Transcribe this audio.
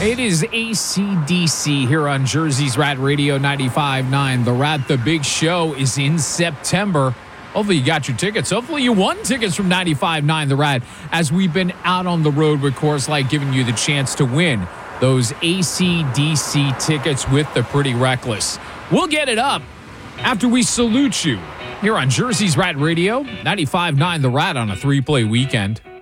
It is AC/DC here on Jersey's Rat Radio 95.9. The Rat, the big show, is in September. Hopefully you got your tickets. Hopefully you won tickets from 95.9 The Rat, as we've been out on the road with Coors Light, giving you the chance to win those AC/DC tickets with the Pretty Reckless. We'll get it up after we salute you here on Jersey's Rat Radio 95.9 The Rat on a 3-play weekend.